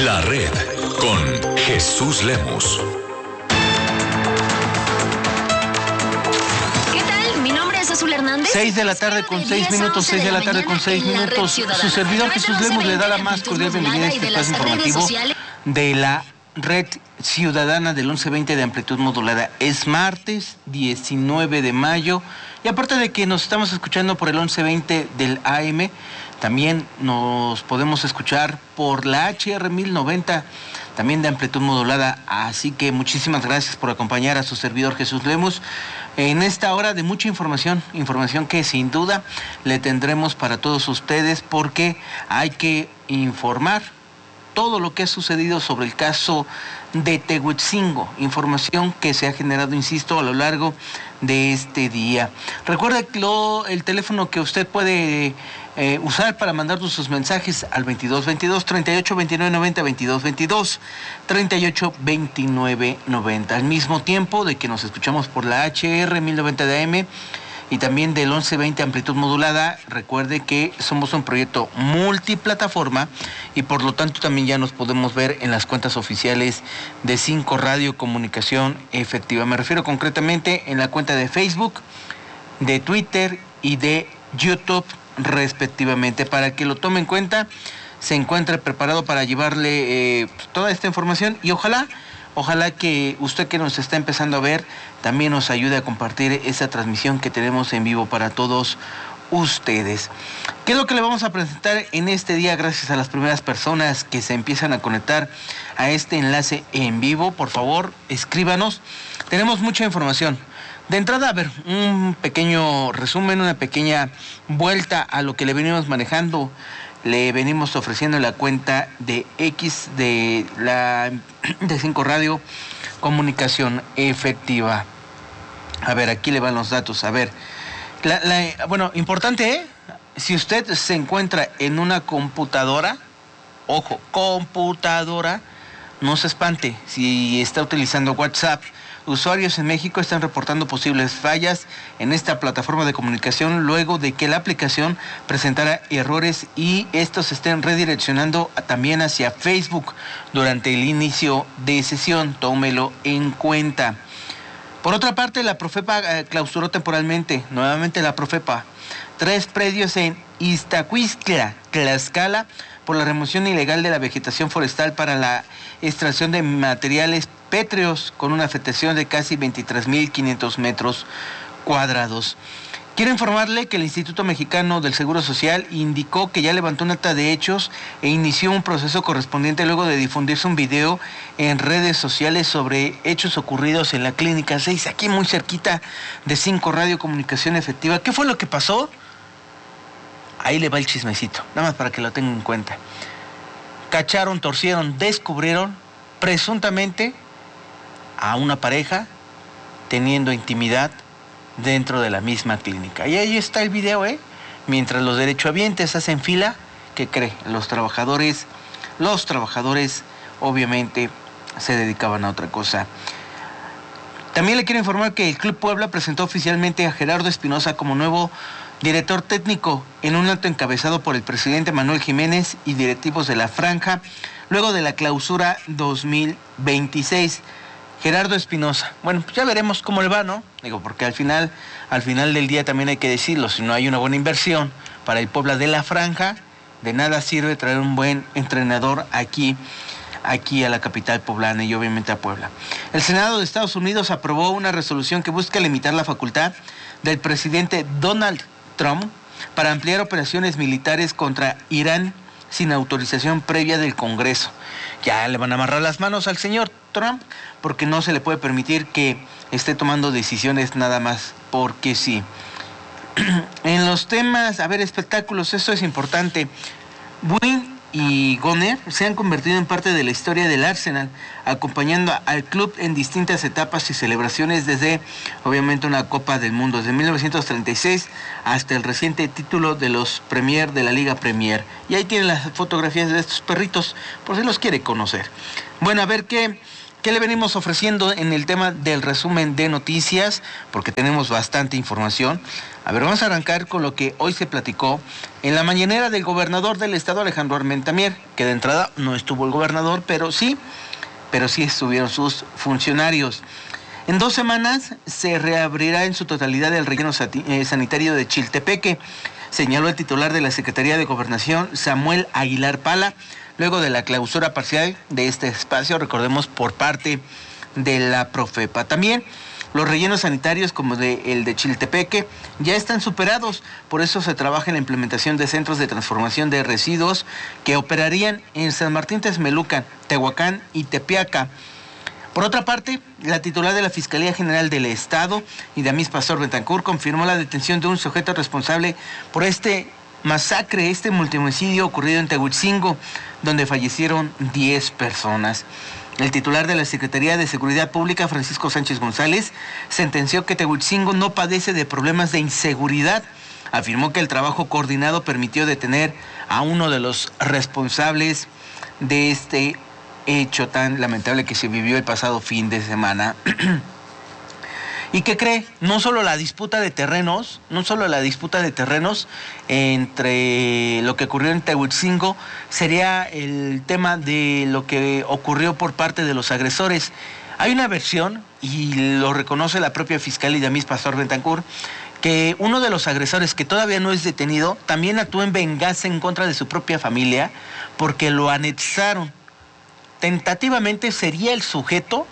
La Red con Jesús Lemus. ¿Qué tal? Mi nombre es Azul Hernández. 6 de la tarde con 6 minutos, 6 de la tarde con 6 minutos. Su servidor Jesús Lemus le da la más cordial bienvenida a este espacio informativo de la Red Ciudadana del 1120 de amplitud modulada. Es martes 19 de mayo y aparte de que nos estamos escuchando por el 1120 del AM, también nos podemos escuchar por la HR 1090, también de amplitud modulada. Así que muchísimas gracias por acompañar a su servidor Jesús Lemus en esta hora de mucha información que sin duda le tendremos para todos ustedes, porque hay que informar todo lo que ha sucedido sobre el caso de Tehuetzingo, información que se ha generado, insisto, a lo largo de este día. Recuerde el teléfono que usted puede usar para mandar sus mensajes al 2222 38 29 90, 2222 38 29 90. Al mismo tiempo de que nos escuchamos por la HR 1090 de AM y también del 1120 amplitud modulada. Recuerde que somos un proyecto multiplataforma y por lo tanto también ya nos podemos ver en las cuentas oficiales de 5 Radio Comunicación Efectiva. Me refiero concretamente en la cuenta de Facebook, de Twitter y de YouTube respectivamente. Para que lo tome en cuenta, se encuentre preparado para llevarle toda esta información y ojalá que usted que nos está empezando a ver también nos ayude a compartir esa transmisión que tenemos en vivo para todos ustedes. ¿Qué es lo que le vamos a presentar en este día gracias a las primeras personas que se empiezan a conectar a este enlace en vivo? Por favor, escríbanos. Tenemos mucha información. De entrada, a ver, un pequeño resumen, una pequeña vuelta a lo que le venimos manejando. Le venimos ofreciendo la cuenta de X de 5 Radio Comunicación Efectiva. A ver, aquí le van los datos. A ver, bueno, importante, si usted se encuentra en una computadora, ojo, computadora, no se espante. Si está utilizando WhatsApp, usuarios en México están reportando posibles fallas en esta plataforma de comunicación luego de que la aplicación presentara errores y estos estén redireccionando también hacia Facebook durante el inicio de sesión. Tómelo en cuenta. Por otra parte, la Profepa clausuró temporalmente, nuevamente la Profepa, 3 predios en Iztacuistla, Tlaxcala, por la remoción ilegal de la vegetación forestal para la extracción de materiales pétreos con una afectación de casi 23.500 metros cuadrados. Quiero informarle que el Instituto Mexicano del Seguro Social indicó que ya levantó un acta de hechos e inició un proceso correspondiente luego de difundirse un video en redes sociales sobre hechos ocurridos en la Clínica 6, aquí muy cerquita de 5 Radio Comunicación Efectiva. ¿Qué fue lo que pasó? Ahí le va el chismecito, nada más para que lo tengan en cuenta. Cacharon, torcieron, descubrieron presuntamente a una pareja teniendo intimidad dentro de la misma clínica. Y ahí está el video, mientras los derechohabientes hacen fila. ¿Qué cree? Los trabajadores obviamente se dedicaban a otra cosa. También le quiero informar que el Club Puebla presentó oficialmente a Gerardo Espinosa como nuevo director técnico en un acto encabezado por el presidente Manuel Jiménez y directivos de la franja luego de la clausura 2026. Gerardo Espinosa, bueno, pues ya veremos cómo le va, ¿no? Digo, porque al final del día también hay que decirlo, si no hay una buena inversión para el Puebla de la franja, de nada sirve traer un buen entrenador aquí a la capital poblana y obviamente a Puebla. El Senado de Estados Unidos aprobó una resolución que busca limitar la facultad del presidente Donald Trump para ampliar operaciones militares contra Irán sin autorización previa del Congreso. Ya le van a amarrar las manos al señor Trump porque no se le puede permitir que esté tomando decisiones nada más porque sí. En los temas, espectáculos, esto es importante. Buin y Goner se han convertido en parte de la historia del Arsenal, acompañando al club en distintas etapas y celebraciones desde, obviamente, una Copa del Mundo, desde 1936 hasta el reciente título de los Premier de la Liga Premier. Y ahí tienen las fotografías de estos perritos, por si los quiere conocer. Bueno, a ver qué ¿Qué le venimos ofreciendo en el tema del resumen de noticias? Porque tenemos bastante información. A ver, vamos a arrancar con lo que hoy se platicó en la mañanera del gobernador del estado, Alejandro Armenta Mier, que de entrada no estuvo el gobernador, pero sí estuvieron sus funcionarios. En 2 semanas se reabrirá en su totalidad el relleno sanitario de Chiltepeque, señaló el titular de la Secretaría de Gobernación, Samuel Aguilar Pala, luego de la clausura parcial de este espacio, recordemos, por parte de la Profepa. También los rellenos sanitarios como el de Chiltepeque ya están superados, por eso se trabaja en la implementación de centros de transformación de residuos que operarían en San Martín Texmelucan, Tehuacán y Tepeaca. Por otra parte, la titular de la Fiscalía General del Estado, Idamis Pastor Betancur, confirmó la detención de un sujeto responsable por este masacre, este multihomicidio ocurrido en Tehuitzingo, donde fallecieron 10 personas. El titular de la Secretaría de Seguridad Pública, Francisco Sánchez González, sentenció que Tehuitzingo no padece de problemas de inseguridad. Afirmó que el trabajo coordinado permitió detener a uno de los responsables de este hecho tan lamentable que se vivió el pasado fin de semana. ¿Y qué cree? No solo la disputa de terrenos entre lo que ocurrió en Tehuitzingo, sería el tema de lo que ocurrió por parte de los agresores. Hay una versión, y lo reconoce la propia fiscal Idamis Pastor Betancur, que uno de los agresores, que todavía no es detenido, también actuó en venganza en contra de su propia familia porque lo anexaron. Tentativamente sería el sujeto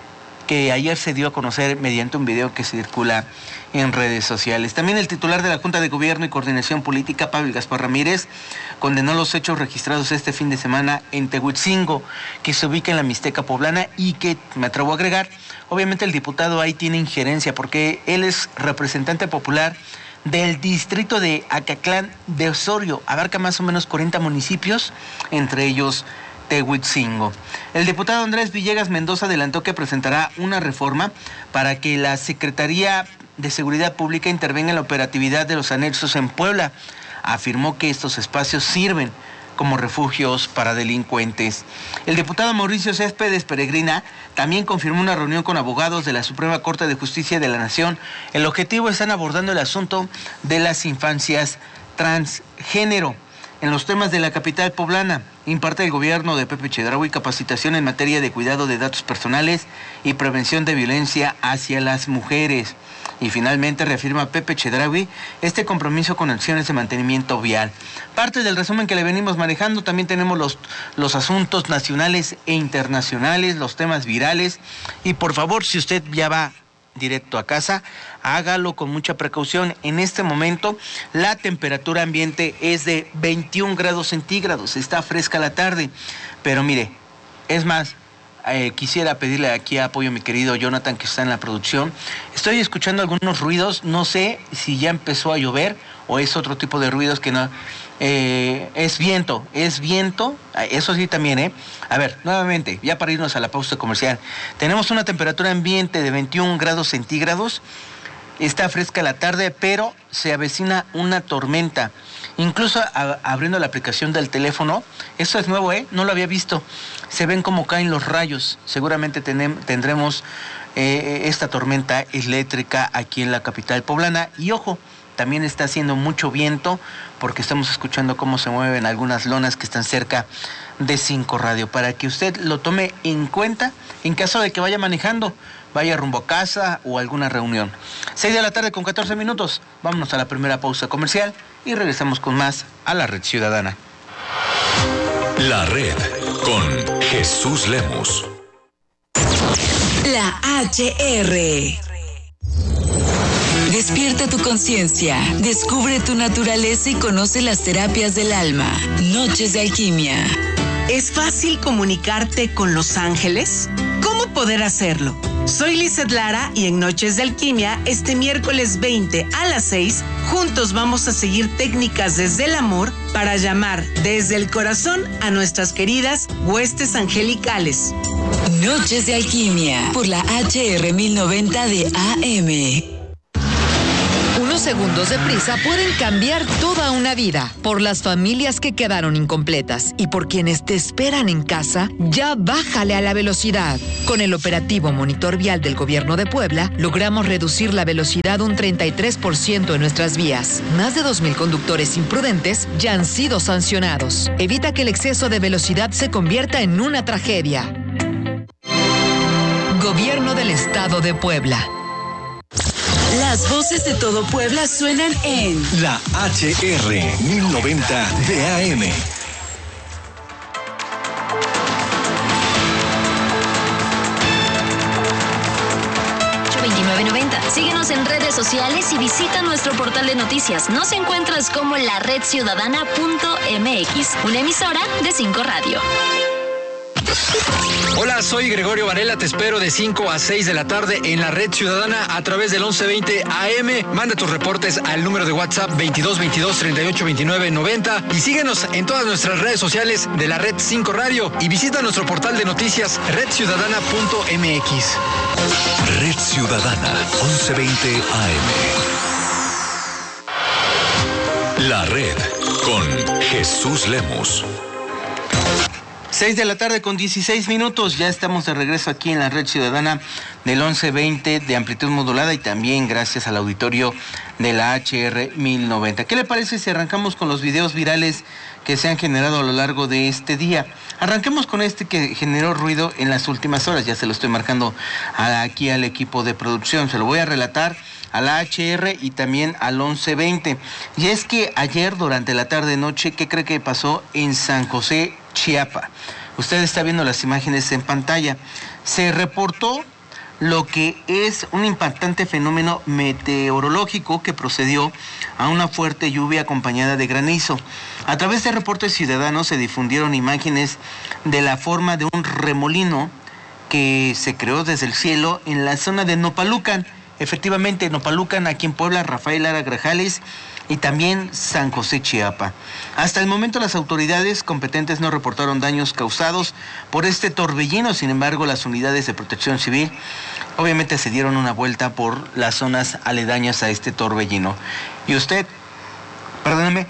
que ayer se dio a conocer mediante un video que circula en redes sociales. También el titular de la Junta de Gobierno y Coordinación Política, Pablo Gaspar Ramírez, condenó los hechos registrados este fin de semana en Tehuitzingo, que se ubica en la Mixteca poblana, y que, me atrevo a agregar, obviamente el diputado ahí tiene injerencia porque él es representante popular del distrito de Acatlán de Osorio, abarca más o menos 40 municipios, entre ellos Tehuitzingo. El diputado Andrés Villegas Mendoza adelantó que presentará una reforma para que la Secretaría de Seguridad Pública intervenga en la operatividad de los anexos en Puebla. Afirmó que estos espacios sirven como refugios para delincuentes. El diputado Mauricio Céspedes Peregrina también confirmó una reunión con abogados de la Suprema Corte de Justicia de la Nación. El objetivo están abordando el asunto de las infancias transgénero. En los temas de la capital poblana, imparte el gobierno de Pepe Chedraui capacitación en materia de cuidado de datos personales y prevención de violencia hacia las mujeres. Y finalmente reafirma Pepe Chedraui este compromiso con acciones de mantenimiento vial. Parte del resumen que le venimos manejando, también tenemos los asuntos nacionales e internacionales, los temas virales. Y por favor, si usted ya va directo a casa, hágalo con mucha precaución. En este momento la temperatura ambiente es de 21 grados centígrados, está fresca la tarde, pero mire, es más, quisiera pedirle aquí apoyo a mi querido Jonathan, que está en la producción. Estoy escuchando algunos ruidos, no sé si ya empezó a llover o es otro tipo de ruidos que no. Es viento, eso sí también, A ver, nuevamente, ya para irnos a la pausa comercial, tenemos una temperatura ambiente de 21 grados centígrados, está fresca la tarde, pero se avecina una tormenta. Incluso abriendo la aplicación del teléfono, eso es nuevo, no lo había visto, se ven cómo caen los rayos. Seguramente tendremos esta tormenta eléctrica aquí en la capital poblana, y ojo, también está haciendo mucho viento porque estamos escuchando cómo se mueven algunas lonas que están cerca de 5 Radio, para que usted lo tome en cuenta en caso de que vaya manejando, vaya rumbo a casa o a alguna reunión. 6 de la tarde con 14 minutos, vámonos a la primera pausa comercial y regresamos con más a La Red Ciudadana. La Red con Jesús Lemus. La HR. Despierta tu conciencia, descubre tu naturaleza y conoce las terapias del alma. Noches de Alquimia. ¿Es fácil comunicarte con los ángeles? ¿Cómo poder hacerlo? Soy Lizeth Lara y en Noches de Alquimia, este miércoles 20 a las 6, juntos vamos a seguir técnicas desde el amor para llamar desde el corazón a nuestras queridas huestes angelicales. Noches de Alquimia por la HR 1090 de AM. Unos segundos de prisa pueden cambiar toda una vida. Por las familias que quedaron incompletas y por quienes te esperan en casa, ya bájale a la velocidad. Con el operativo Monitor Vial del Gobierno de Puebla, logramos reducir la velocidad un 33% en nuestras vías. Más de 2,000 conductores imprudentes ya han sido sancionados. Evita que el exceso de velocidad se convierta en una tragedia. Gobierno del Estado de Puebla. Las voces de todo Puebla suenan en La HR 1090 de AM. 2990. Síguenos en redes sociales y visita nuestro portal de noticias. Nos encuentras como laredciudadana.mx, una emisora de 5 Radio. Hola, soy Gregorio Varela, te espero de 5 a 6 de la tarde en la Red Ciudadana a través del 1120 AM. Manda tus reportes al número de WhatsApp 2222-382990 y síguenos en todas nuestras redes sociales de la Red 5 Radio y visita nuestro portal de noticias redciudadana.mx. Red Ciudadana, 1120 AM. La Red con Jesús Lemus. 6 de la tarde con 16 minutos, ya estamos de regreso aquí en la Red Ciudadana del 1120 de amplitud modulada y también gracias al auditorio de la HR 1090. ¿Qué le parece si arrancamos con los videos virales que se han generado a lo largo de este día? Arranquemos con este que generó ruido en las últimas horas, ya se lo estoy marcando aquí al equipo de producción, se lo voy a relatar a la HR y también al 1120. Y es que ayer durante la tarde-noche, ¿qué cree que pasó en San José, Chiapa? Usted está viendo las imágenes en pantalla. Se reportó lo que es un impactante fenómeno meteorológico que procedió a una fuerte lluvia acompañada de granizo. A través de reportes ciudadanos se difundieron imágenes de la forma de un remolino que se creó desde el cielo en la zona de Nopalucan. Efectivamente, Nopalucan, aquí en Puebla, Rafael Lara Grajales y también San José, Chiapa. Hasta el momento las autoridades competentes no reportaron daños causados por este torbellino, sin embargo las unidades de protección civil obviamente se dieron una vuelta por las zonas aledañas a este torbellino. Y usted, perdóneme,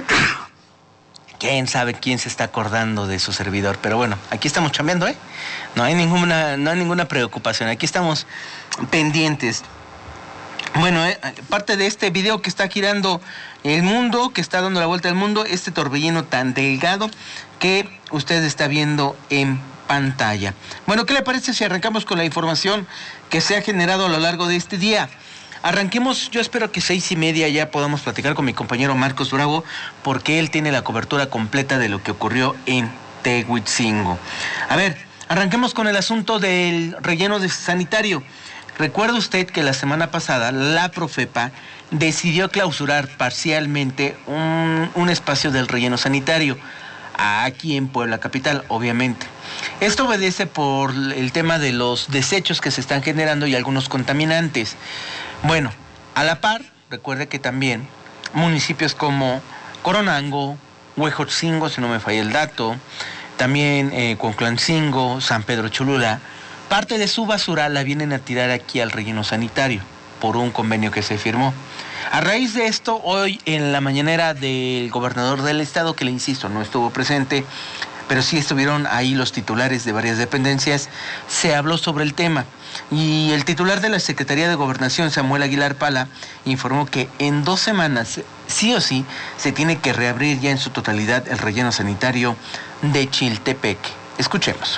quién sabe quién se está acordando de su servidor, pero bueno, aquí estamos chambeando, no hay ninguna preocupación, aquí estamos pendientes. Bueno, parte de este video que está girando el mundo, que está dando la vuelta al mundo, este torbellino tan delgado que usted está viendo en pantalla. Bueno, ¿qué le parece si arrancamos con la información que se ha generado a lo largo de este día? Arranquemos, yo espero que 6:30 ya podamos platicar con mi compañero Marcos Bravo, porque él tiene la cobertura completa de lo que ocurrió en Tehuitzingo. A ver, arranquemos con el asunto del relleno sanitario. Recuerda usted que la semana pasada la Profepa decidió clausurar parcialmente un espacio del relleno sanitario aquí en Puebla Capital, obviamente. Esto obedece por el tema de los desechos que se están generando y algunos contaminantes. Bueno, a la par, recuerde que también municipios como Coronango, Huejotzingo, si no me falla el dato, también Cuautlancingo, San Pedro Cholula, parte de su basura la vienen a tirar aquí al relleno sanitario por un convenio que se firmó. A raíz de esto, hoy en la mañanera del gobernador del estado, que le insisto, no estuvo presente, pero sí estuvieron ahí los titulares de varias dependencias, se habló sobre el tema. Y el titular de la Secretaría de Gobernación, Samuel Aguilar Pala, informó que en 2 semanas, sí o sí, se tiene que reabrir ya en su totalidad el relleno sanitario de Chiltepec. Escuchemos.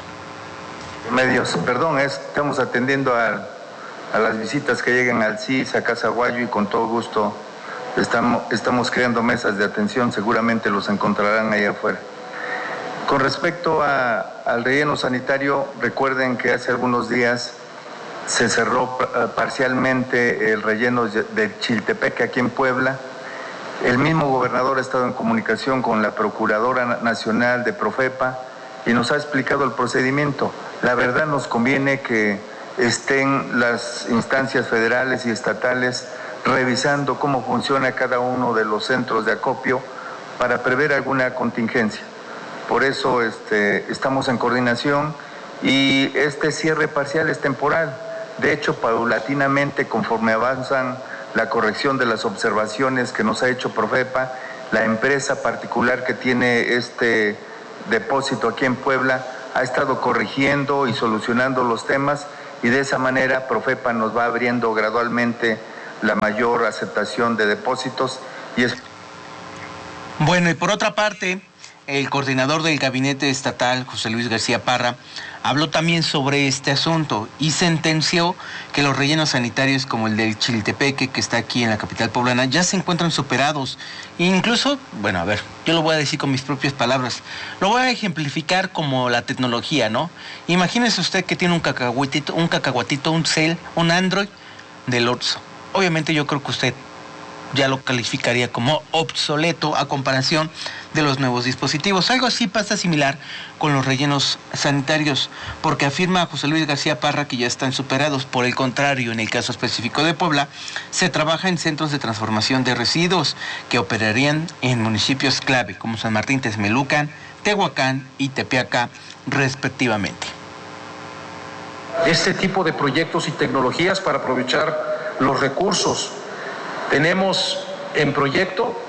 Estamos atendiendo a las visitas que llegan al CIS, a Casaguayo, y con todo gusto estamos creando mesas de atención, seguramente los encontrarán ahí afuera. Con respecto al relleno sanitario, recuerden que hace algunos días se cerró parcialmente el relleno de Chiltepec aquí en Puebla. El mismo gobernador ha estado en comunicación con la Procuradora Nacional de Profepa y nos ha explicado el procedimiento. La verdad, nos conviene que estén las instancias federales y estatales revisando cómo funciona cada uno de los centros de acopio para prever alguna contingencia. Por eso estamos en coordinación y este cierre parcial es temporal. De hecho, paulatinamente, conforme avanzan la corrección de las observaciones que nos ha hecho Profepa, la empresa particular que tiene este depósito aquí en Puebla ha estado corrigiendo y solucionando los temas, y de esa manera Profepa nos va abriendo gradualmente la mayor aceptación de depósitos. Bueno, y por otra parte, el coordinador del gabinete estatal, José Luis García Parra, habló también sobre este asunto y sentenció que los rellenos sanitarios como el del Chiltepeque, que está aquí en la capital poblana, ya se encuentran superados. Incluso, bueno, a ver, yo lo voy a decir con mis propias palabras, lo voy a ejemplificar como la tecnología, ¿no? Imagínese usted que tiene un cacahuatito, un cel, un Android del Oxxo. Obviamente yo creo que usted ya lo calificaría como obsoleto a comparación de los nuevos dispositivos. Algo así pasa similar con los rellenos sanitarios, porque afirma José Luis García Parra que ya están superados. Por el contrario, en el caso específico de Puebla, se trabaja en centros de transformación de residuos que operarían en municipios clave como San Martín Texmelucan, Tehuacán y Tepeaca, respectivamente. Este tipo de proyectos y tecnologías para aprovechar los recursos. Tenemos en proyecto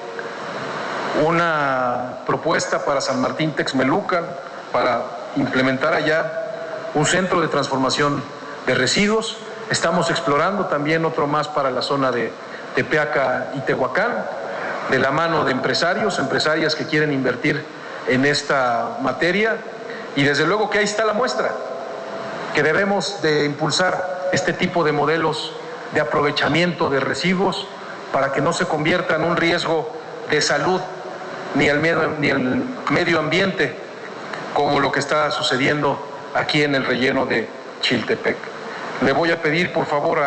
una propuesta para San Martín Texmelucan para implementar allá un centro de transformación de residuos. Estamos explorando también otro más para la zona de Tepeaca y Tehuacán, de la mano de empresarias que quieren invertir en esta materia, y desde luego que ahí está la muestra, que debemos de impulsar este tipo de modelos de aprovechamiento de residuos para que no se convierta en un riesgo de salud ni al medio ambiente, como lo que está sucediendo aquí en el relleno de Chiltepec. Le voy a pedir, por favor,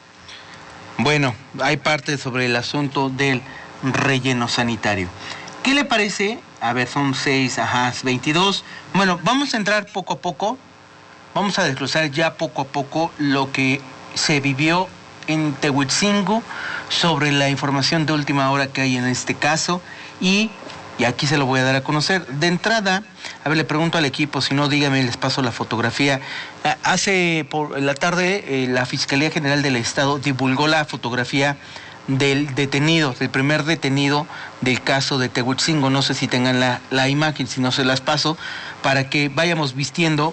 Bueno, hay parte sobre el asunto del relleno sanitario. ¿Qué le parece? A ver, son 22. Bueno, vamos a entrar poco a poco. Vamos a desglosar ya poco a poco lo que se vivió en Tehuitzingo sobre la información de última hora que hay en este caso, y aquí se lo voy a dar a conocer. De entrada, a ver, le pregunto al equipo, si no, dígame, les paso la fotografía. Hace por la tarde la Fiscalía General del Estado divulgó la fotografía del detenido, del primer detenido del caso de Tehuitzingo. No sé si tengan la imagen, si no se las paso, para que vayamos vistiendo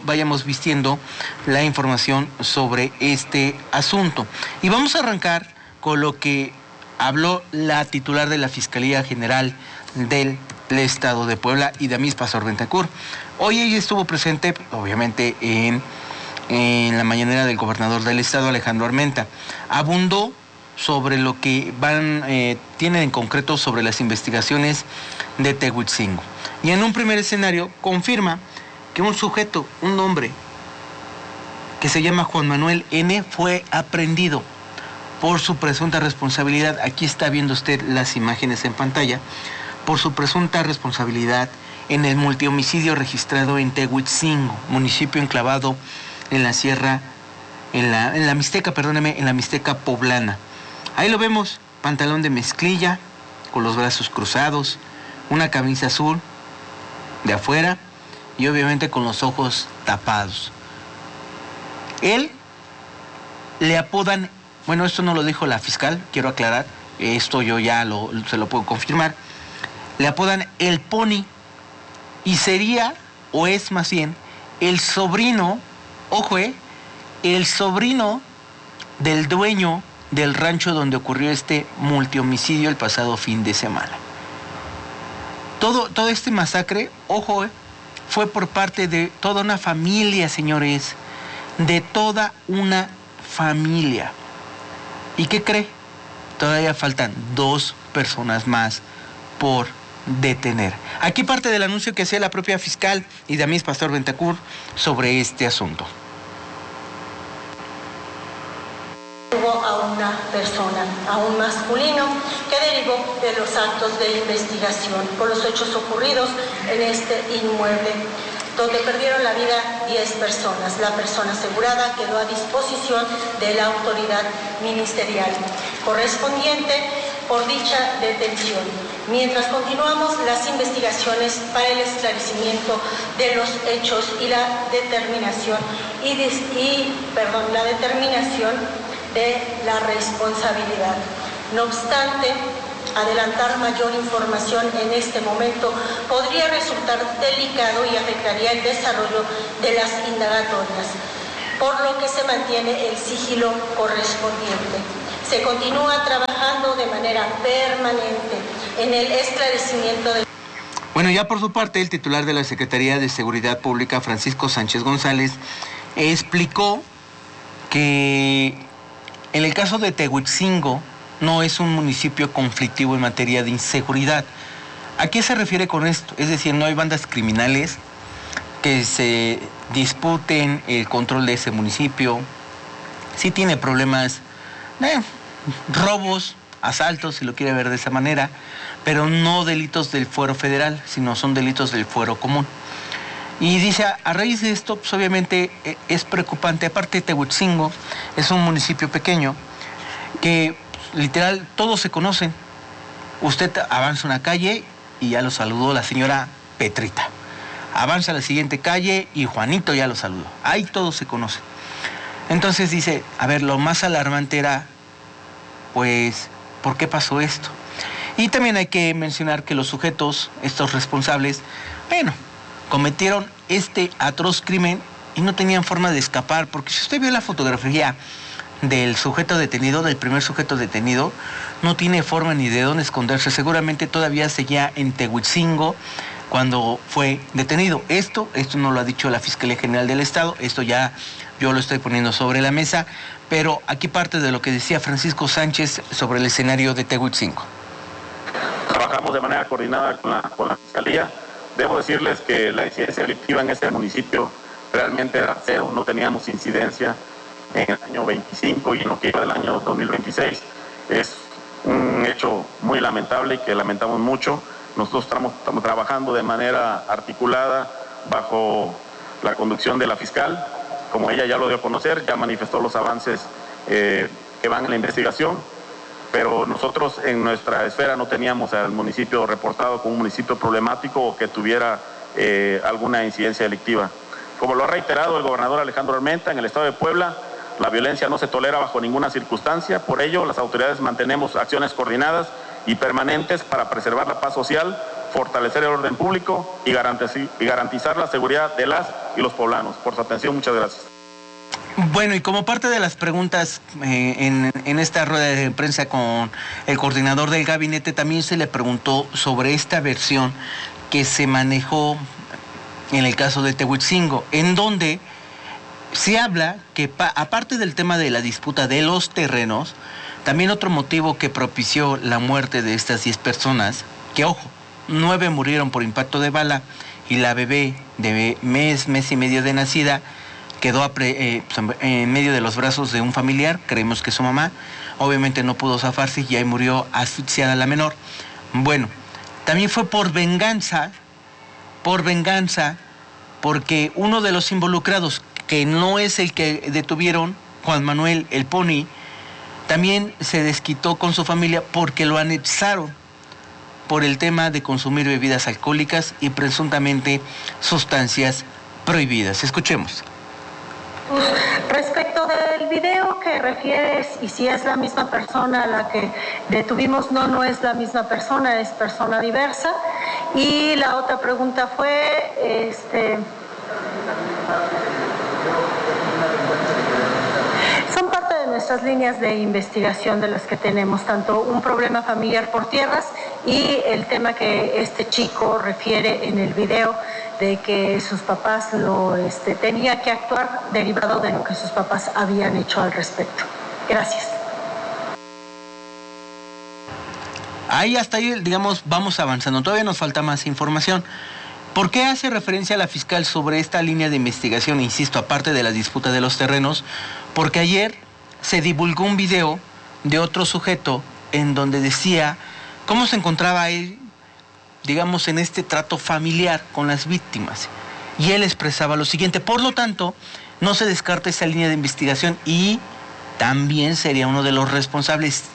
la información sobre este asunto. Y vamos a arrancar con lo que habló la titular de la Fiscalía General del Estado de Puebla, Idamis Pastor Bentancur. Hoy ella estuvo presente, obviamente, en la mañanera del gobernador del estado, Alejandro Armenta. Abundó sobre lo que tienen en concreto sobre las investigaciones de Tehuitzingo. Y en un primer escenario confirma que un sujeto, un hombre, que se llama Juan Manuel N., fue aprehendido por su presunta responsabilidad. Aquí está viendo usted las imágenes en pantalla. Por su presunta responsabilidad en el multihomicidio registrado en Tehuitzingo, municipio enclavado en la sierra, en la Mixteca poblana. Ahí lo vemos, pantalón de mezclilla, con los brazos cruzados, una camisa azul de afuera y obviamente con los ojos tapados. Él le apodan, bueno, esto no lo dijo la fiscal, quiero aclarar, esto yo ya se lo puedo confirmar, le apodan el Pony, y sería, o es más bien, el sobrino, ojo, el sobrino del dueño del rancho donde ocurrió este multihomicidio el pasado fin de semana. Todo este masacre, ojo, fue por parte de toda una familia, señores, de toda una familia. ¿Y qué cree? Todavía faltan 2 personas más por detener. Aquí parte del anuncio que hacía la propia fiscal Idamis Pastor Bentancur sobre este asunto. A una persona, a un masculino, que derivó de los actos de investigación por los hechos ocurridos en este inmueble, donde perdieron la vida 10 personas. La persona asegurada quedó a disposición de la autoridad ministerial correspondiente por dicha detención, mientras continuamos las investigaciones para el esclarecimiento de los hechos y la determinación de la responsabilidad. No obstante, adelantar mayor información en este momento podría resultar delicado y afectaría el desarrollo de las indagatorias, por lo que se mantiene el sigilo correspondiente. Se continúa trabajando de manera permanente en el esclarecimiento de... Bueno, ya por su parte, el titular de la Secretaría de Seguridad Pública, Francisco Sánchez González, explicó que en el caso de Tehuitzingo no es un municipio conflictivo en materia de inseguridad. ¿A qué se refiere con esto? Es decir, no hay bandas criminales que se disputen el control de ese municipio. Sí tiene problemas, robos, asaltos, si lo quiere ver de esa manera, pero no delitos del fuero federal, sino son delitos del fuero común. Y dice, a raíz de esto, pues obviamente es preocupante. Aparte, Tehuitzingo es un municipio pequeño que literal todos se conocen. Usted avanza una calle y ya lo saludó la señora Petrita. Avanza a la siguiente calle y Juanito ya lo saludó. Ahí todos se conocen. Entonces dice, a ver, lo más alarmante era, pues, ¿por qué pasó esto? Y también hay que mencionar que los sujetos, estos responsables, cometieron este atroz crimen y no tenían forma de escapar, porque si usted vio la fotografía del sujeto detenido, del primer sujeto detenido, no tiene forma ni de dónde esconderse. Seguramente todavía seguía en Tehuitzingo cuando fue detenido. Esto no lo ha dicho la Fiscalía General del Estado, esto ya yo lo estoy poniendo sobre la mesa, pero aquí parte de lo que decía Francisco Sánchez sobre el escenario de Tehuitzingo. Trabajamos de manera coordinada con la Fiscalía. Debo decirles que la incidencia delictiva en este municipio realmente era cero, no teníamos incidencia en el año 25 y en lo que iba del año 2026. Es un hecho muy lamentable y que lamentamos mucho. Nosotros estamos trabajando de manera articulada bajo la conducción de la fiscal. Como ella ya lo dio a conocer, ya manifestó los avances que van en la investigación, pero nosotros en nuestra esfera no teníamos al municipio reportado como un municipio problemático o que tuviera alguna incidencia delictiva. Como lo ha reiterado el gobernador Alejandro Armenta, en el estado de Puebla, la violencia no se tolera bajo ninguna circunstancia. Por ello, las autoridades mantenemos acciones coordinadas y permanentes para preservar la paz social, fortalecer el orden público y garantizar la seguridad de las y los poblanos. Por su atención, muchas gracias. Bueno, y como parte de las preguntas en esta rueda de prensa con el coordinador del gabinete, también se le preguntó sobre esta versión que se manejó en el caso de Tehuitzingo, en donde se habla que aparte del tema de la disputa de los terrenos, también otro motivo que propició la muerte de estas 10 personas, que ojo, 9 murieron por impacto de bala y la bebé de mes y medio de nacida quedó en medio de los brazos de un familiar, creemos que su mamá, obviamente no pudo zafarse y ahí murió asfixiada la menor. Bueno, también fue por venganza, porque uno de los involucrados, que no es el que detuvieron, Juan Manuel El Pony, también se desquitó con su familia porque lo anexaron por el tema de consumir bebidas alcohólicas y presuntamente sustancias prohibidas. Escuchemos. Respecto del video que refieres y si es la misma persona a la que detuvimos, no es la misma persona, es persona diversa. Y la otra pregunta fue, son parte de nuestras líneas de investigación de las que tenemos, tanto un problema familiar por tierras y el tema que este chico refiere en el video de que sus papás tenía que actuar derivado de lo que sus papás habían hecho al respecto. Gracias. Ahí hasta ahí, digamos, vamos avanzando. Todavía nos falta más información. ¿Por qué hace referencia la fiscal sobre esta línea de investigación? Insisto, aparte de la disputa de los terrenos, porque ayer se divulgó un video de otro sujeto en donde decía cómo se encontraba él, digamos, en este trato familiar con las víctimas. Y él expresaba lo siguiente: por lo tanto, no se descarta esa línea de investigación y también sería uno de los responsables,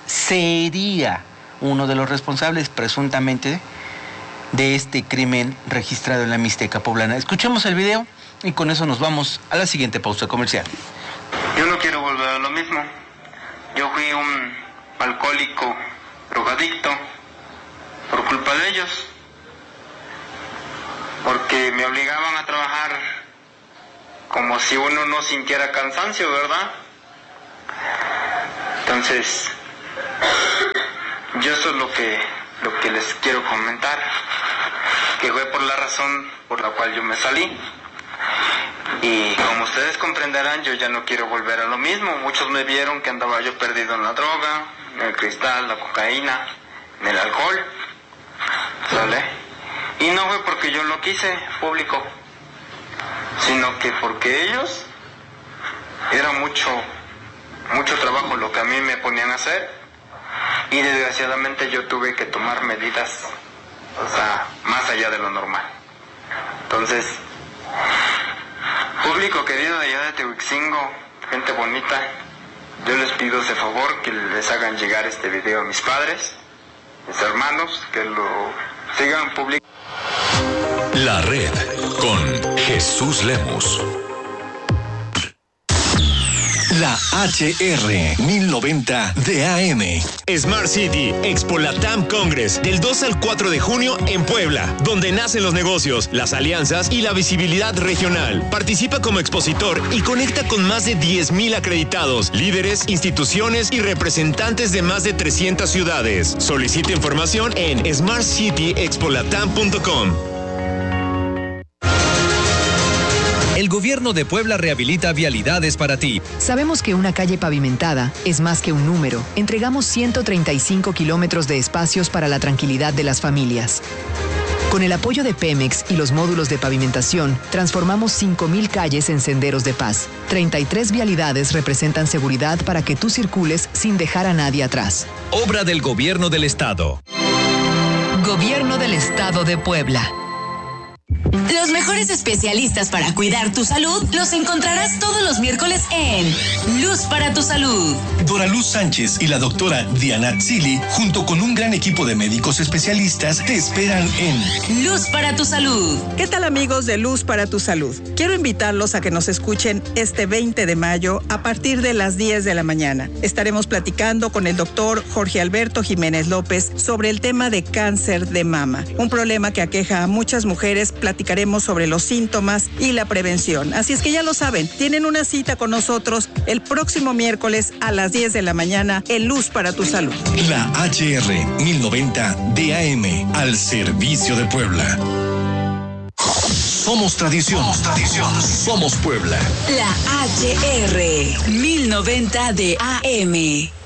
presuntamente, de este crimen registrado en la Mixteca poblana. Escuchemos el video y con eso nos vamos a la siguiente pausa comercial. Yo no quiero volver a lo mismo. Yo fui alcohólico, drogadicto, por culpa de ellos, porque me obligaban a trabajar como si uno no sintiera cansancio, ¿verdad? Entonces, yo eso es lo que les quiero comentar, que fue por la razón por la cual yo me salí. Y como ustedes comprenderán, yo ya no quiero volver a lo mismo. Muchos me vieron que andaba yo perdido en la droga, en el cristal, la cocaína, en el alcohol, ¿sale? Y no fue porque yo lo quise, público, sino que porque ellos, era mucho trabajo lo que a mí me ponían a hacer, y desgraciadamente yo tuve que tomar medidas, o sea, más allá de lo normal. Entonces, público querido de allá de Tehuixingo, gente bonita, yo les pido ese favor que les hagan llegar este video a mis padres, mis hermanos, que lo sigan publicando. La Red con Jesús Lemus. La HR 1090 de AM. Smart City, Expo Latam Congress, del 2 al 4 de junio en Puebla, donde nacen los negocios, las alianzas y la visibilidad regional. Participa como expositor y conecta con más de 10,000 acreditados, líderes, instituciones y representantes de más de 300 ciudades. Solicita información en smartcityexpolatam.com. El gobierno de Puebla rehabilita vialidades para ti. Sabemos que una calle pavimentada es más que un número. Entregamos 135 kilómetros de espacios para la tranquilidad de las familias. Con el apoyo de Pemex y los módulos de pavimentación, transformamos 5,000 calles en senderos de paz. 33 vialidades representan seguridad para que tú circules sin dejar a nadie atrás. Obra del Gobierno del Estado. Gobierno del Estado de Puebla. Los mejores especialistas para cuidar tu salud los encontrarás todos los miércoles en Luz para tu Salud. Dora Luz Sánchez y la doctora Diana Tzili, junto con un gran equipo de médicos especialistas, te esperan en Luz para tu Salud. ¿Qué tal, amigos de Luz para tu Salud? Quiero invitarlos a que nos escuchen este 20 de mayo a partir de las 10 de la mañana. Estaremos platicando con el doctor Jorge Alberto Jiménez López sobre el tema de cáncer de mama, un problema que aqueja a muchas mujeres. Platicaremos sobre los síntomas y la prevención. Así es que ya lo saben, tienen una cita con nosotros el próximo miércoles a las 10 de la mañana en Luz para tu Salud. La HR 1090 DAM, al servicio de Puebla. Somos tradición. Somos Puebla. La HR 1090 de AM.